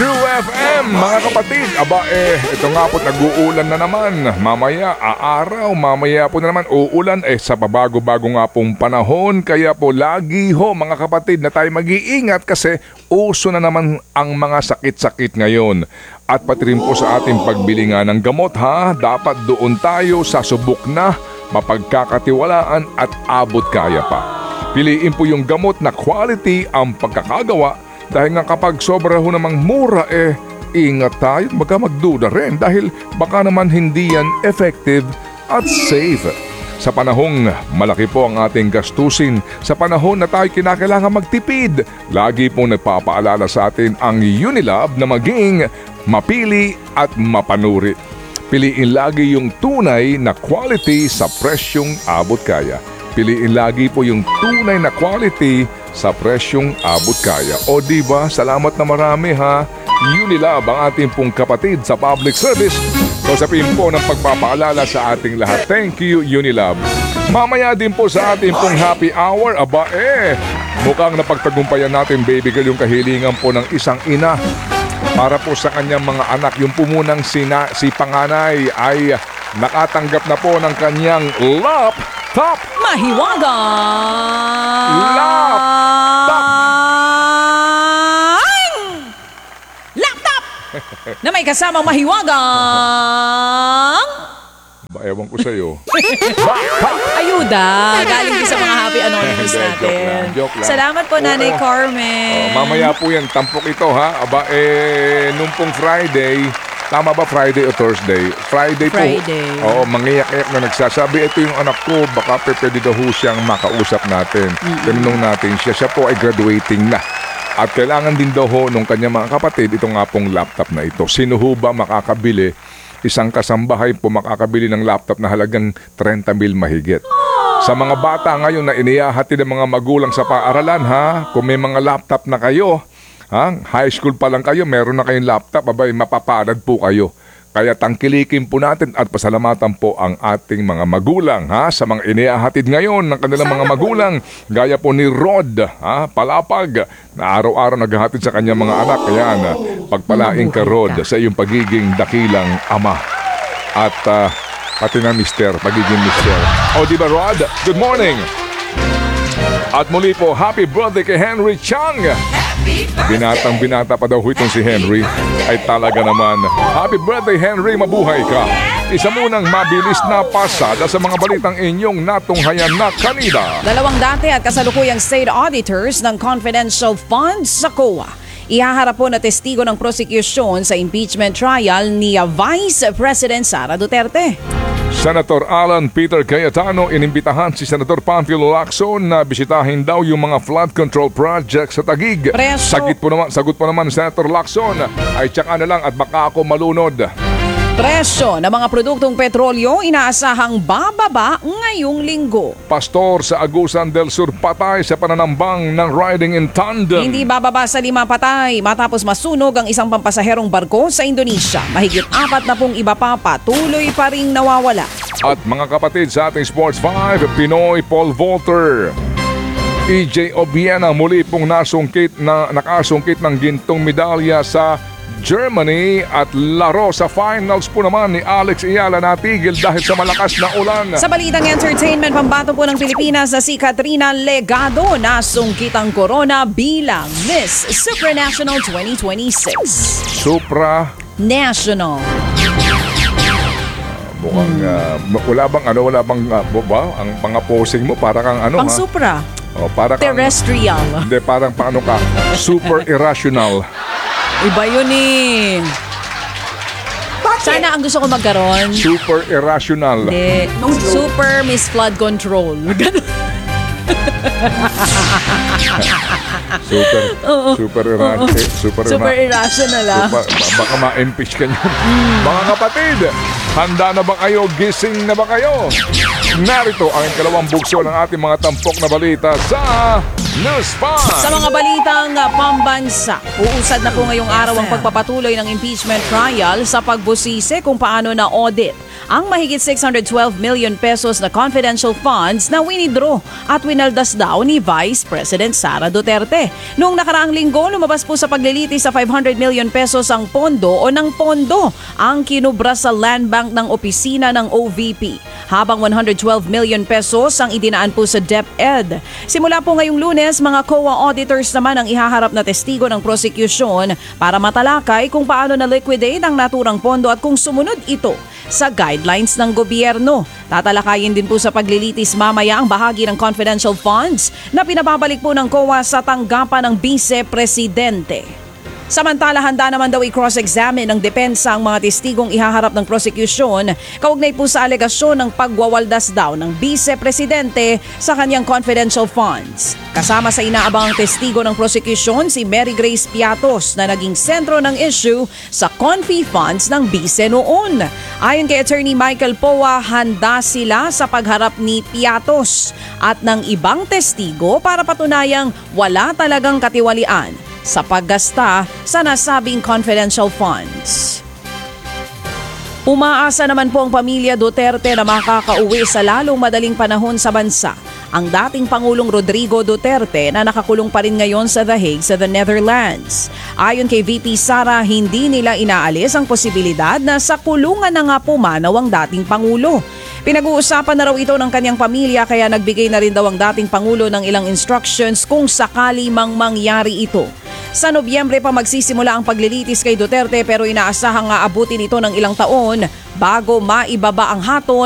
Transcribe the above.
True FM, mga kapatid. Aba ito nga po, nag-uulan na naman. Mamaya aaraw, mamaya po na naman uulan sa pabago-bago nga pong panahon. Kaya po lagi ho mga kapatid na tayo mag-iingat kasi uso na naman ang mga sakit-sakit ngayon. At pati rin po sa ating pagbili nga ng gamot ha, dapat doon tayo sa subok na, mapagkakatiwalaan at abot kaya pa. Piliin po yung gamot na quality ang pagkakagawa. Dahil nga kapag sobra ho namang mura ingat tayo, baka magduda rin dahil baka naman hindi yan effective at safe. Sa panahong malaki po ang ating gastusin, sa panahon na tayo kinakailangan magtipid, lagi pong nagpapaalala sa atin ang Unilab na maging mapili at mapanuri. Piliin lagi yung tunay na quality sa presyong abot kaya. Piliin lagi po yung tunay na quality sa presyong abot kaya. O diba, salamat na marami ha. Unilab ang ating pong kapatid sa public service. So sabihin po ng pagpapaalala sa ating lahat. Thank you Unilab. Mamaya din po sa ating pong happy hour. Aba mukhang napagtagumpayan natin baby girl yung kahilingan po ng isang ina. Para po sa kanyang mga anak, yung pumunang si panganay ay nakatanggap na po ng kanyang laptop. Mahiwaga! Laptop! Na may kasamang mahiwagang Ewan ko sa'yo. ayuda. Galing din sa mga happy anonymous natin. Joke lang. Salamat po, Nanay Carmen. Mamaya po yan, tampok ito ha. Aba nung pong Friday, tama ba Friday o Thursday? Friday. Oo, mangiyak-iyak na nagsasabi, ito yung anak ko, baka pwede daw ho siyang makausap natin. Tinanong natin siya po ay graduating na. At kailangan din daw ho nung kanya mga kapatid, ito nga pong laptop na ito. Sino ho ba makakabili? Isang kasambahay po makakabili ng laptop na halagang 30,000 mahigit. Sa mga bata ngayon na inihahatid ng mga magulang sa paaralan ha, kung may mga laptop na kayo, high school pa lang kayo, meron na kayong laptop, abay, mapapalad po kayo. Kaya tangkilikin po natin at pasalamatan po ang ating mga magulang sa mga inihahatid ngayon ng kanilang mga magulang. Gaya po ni Rod, Palapag, na araw-araw naghahatid sa kanyang mga anak. Kaya pagpalaing ka Rod sa iyong pagiging dakilang ama. At pati na pagiging mister. O diba Rod? Good morning! At muli po, happy birthday kay Henry Chang! Binatang-binata pa daw itong si Henry. Ay talaga naman. Happy birthday Henry, mabuhay ka. Isa munang mabilis na pasada sa mga balitang inyong natunghayan na kanina. Dalawang dati at kasalukuyang state auditors ng confidential funds sa COA. Ihaharap po na testigo ng prosecution sa impeachment trial ni Vice President Sara Duterte. Senator Alan Peter Cayetano inimbitahan si Senator Panfilo Lacson na bisitahin daw yung mga flood control projects sa Taguig. Sagot po naman Senator Lacson ay tsaka na lang at baka ako malunod. Presyo ng mga produktong petrolyo inaasahang bababa ngayong linggo. Pastor sa Agusan del Sur patay sa pananambang ng riding in tandem. Hindi bababa sa 5 patay matapos masunog ang isang pampasaherong barko sa Indonesia. Mahigit 40 iba pa patuloy pa ring nawawala. At mga kapatid sa ating Sports 5, Pinoy pole vaulter EJ Obiena muli pong nakasungkit ng gintong medalya sa Germany at laro sa finals po naman ni Alex Ayala natigil dahil sa malakas na ulan. Sa balitang entertainment, pambato po ng Pilipinas na si Katrina Legado nasungkit ang corona bilang Miss Supranational 2026. National. Mukhang wala bang ang mga posing mo para kang Pang supra. Para kang terrestrial. Hindi, parang paano ka? Super irrational. Iba yun eh. Sana ang gusto ko magkaroon. Super irrational. Hindi. Super Miss Flood Control. Super irrational. Baka ma-impeach ka niyan. Mga kapatid, handa na ba kayo? Gising na ba kayo? Narito ang ikalawang bugso ng ating mga tampok na balita sa News 5. Sa mga balitang pambansa, uusad na po ngayong araw ang pagpapatuloy ng impeachment trial sa pagbusise kung paano na-audit ang mahigit 612 million pesos na confidential funds na winidraw at winaldas daw ni Vice President Sara Duterte. Noong nakaraang linggo, lumabas po sa paglilitis sa 500 million pesos ang pondo o ng pondo ang kinubra sa land bank ng opisina ng OVP, habang 112 million pesos ang idinaan po sa DepEd. Simula po ngayong Lunes, mga COA auditors naman ang ihaharap na testigo ng prosecution para matalakay kung paano na-liquidate ang naturang pondo at kung sumunod ito sa guidelines ng gobyerno. Tatalakayin din po sa paglilitis mamaya ang bahagi ng confidential funds na pinababalik po ng COA sa tanggapan ng Vice Presidente. Samantala, handa naman daw i-cross-examine ng depensa ang mga testigong ihaharap ng prosecution kaugnay po sa alegasyon ng pagwawaldas daw ng Vice Presidente sa kanyang confidential funds. Kasama sa inaabang testigo ng prosecution si Mary Grace Piatos na naging sentro ng issue sa confi funds ng Vice noon. Ayon kay Attorney Michael Poa, handa sila sa pagharap ni Piatos at ng ibang testigo para patunayang wala talagang katiwalian sa paggasta sa nasabing confidential funds. Umaasa naman po ang pamilya Duterte na makakauwi sa lalong madaling panahon sa bansa ang dating Pangulong Rodrigo Duterte na nakakulong pa rin ngayon sa The Hague sa the Netherlands. Ayon kay VP Sara, hindi nila inaalis ang posibilidad na sa kulungan na nga pumanaw ang dating Pangulo. Pinag-uusapan na raw ito ng kanyang pamilya kaya nagbigay na rin daw ang dating Pangulo ng ilang instructions kung sakali mang mangyari ito. Sa Nobyembre pa magsisimula ang paglilitis kay Duterte pero inaasahang aabutin ito ng ilang taon bago maibaba ang hatol